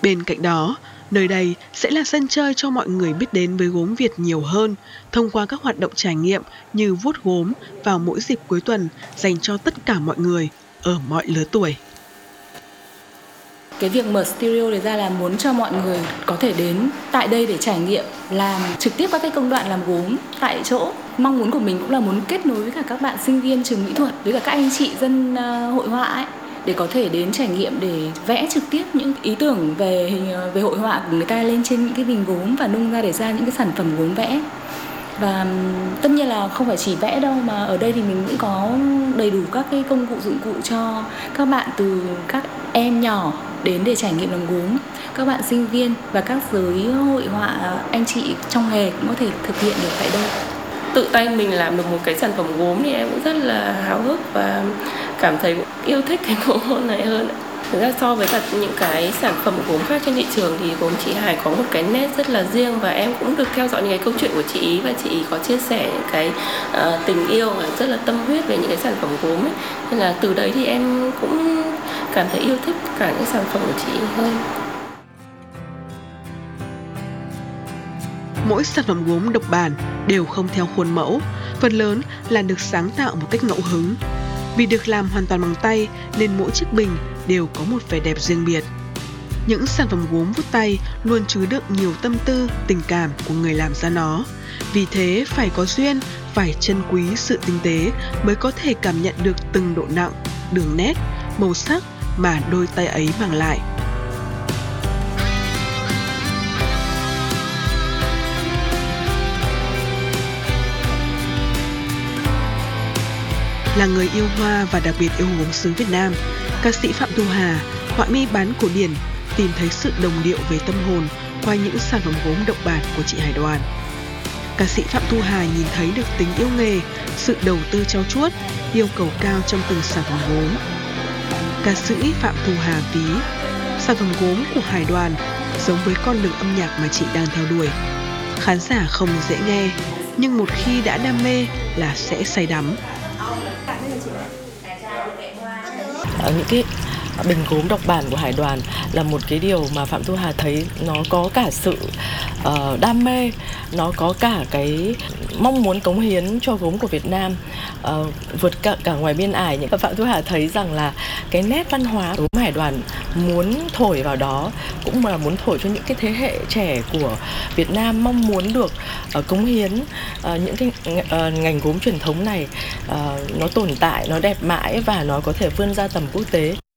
Bên cạnh đó, nơi đây sẽ là sân chơi cho mọi người biết đến với gốm Việt nhiều hơn thông qua các hoạt động trải nghiệm như vuốt gốm vào mỗi dịp cuối tuần dành cho tất cả mọi người ở mọi lứa tuổi. Cái việc mở studio này ra là muốn cho mọi người có thể đến tại đây để trải nghiệm làm trực tiếp các cái công đoạn làm gốm tại chỗ. Mong muốn của mình cũng là muốn kết nối với cả các bạn sinh viên trường mỹ thuật với cả các anh chị dân hội họa ấy, để có thể đến trải nghiệm để vẽ trực tiếp những ý tưởng về hội họa của người ta lên trên những cái bình gốm và nung ra để ra những cái sản phẩm gốm vẽ. Và tất nhiên là không phải chỉ vẽ đâu, mà ở đây thì mình cũng có đầy đủ các cái công cụ dụng cụ cho các bạn, từ các em nhỏ đến để trải nghiệm làm gốm, các bạn sinh viên và các giới hội họa anh chị trong nghề cũng có thể thực hiện được tại đây. Tự tay mình làm được một cái sản phẩm gốm thì em cũng rất là háo hức và cảm thấy yêu thích cái bộ môn này hơn. Thực ra so với cả những cái sản phẩm gốm khác trên thị trường thì gốm chị Hải có một cái nét rất là riêng, và em cũng được theo dõi những cái câu chuyện của chị ý, và chị ý có chia sẻ những cái tình yêu rất là tâm huyết về những cái sản phẩm gốm ấy. Nên là từ đấy thì em cũng cảm thấy yêu thích cả những sản phẩm của chị ý hơn. Mỗi sản phẩm gốm độc bản đều không theo khuôn mẫu, phần lớn là được sáng tạo một cách ngẫu hứng. Vì được làm hoàn toàn bằng tay nên mỗi chiếc bình đều có một vẻ đẹp riêng biệt. Những sản phẩm gốm vút tay luôn chứa đựng nhiều tâm tư, tình cảm của người làm ra nó. Vì thế phải có duyên, phải trân quý sự tinh tế mới có thể cảm nhận được từng độ nặng, đường nét, màu sắc mà đôi tay ấy mang lại. Là người yêu hoa và đặc biệt yêu gốm xứ Việt Nam, ca sĩ Phạm Thu Hà, họa mi bán cổ điển, tìm thấy sự đồng điệu về tâm hồn qua những sản phẩm gốm độc bản của chị Hải Đoàn. Ca sĩ Phạm Thu Hà nhìn thấy được tính yêu nghề, sự đầu tư trau chuốt, yêu cầu cao trong từng sản phẩm gốm. Ca sĩ Phạm Thu Hà ví, sản phẩm gốm của Hải Đoàn giống với con đường âm nhạc mà chị đang theo đuổi. Khán giả không dễ nghe, nhưng một khi đã đam mê là sẽ say đắm. Những cái bình gốm độc bản của Hải Đoàn là một cái điều mà Phạm Thu Hà thấy nó có cả sự đam mê, nó có cả cái mong muốn cống hiến cho gốm của Việt Nam vượt cả ngoài biên ải. Và Phạm Thu Hà thấy rằng là cái nét văn hóa của Hải Đoàn muốn thổi vào đó cũng là muốn thổi cho những cái thế hệ trẻ của Việt Nam mong muốn được cống hiến những cái ngành gốm truyền thống này nó tồn tại, nó đẹp mãi và nó có thể vươn ra tầm quốc tế.